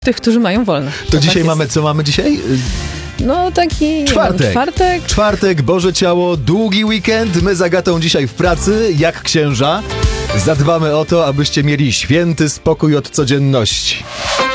tych, którzy mają wolne. To dzisiaj mamy, co mamy dzisiaj? No taki Czwartek. Czwartek, Boże Ciało, długi weekend. My z Agatą dzisiaj w pracy, jak księża. Zadbamy o to, abyście mieli święty spokój od codzienności.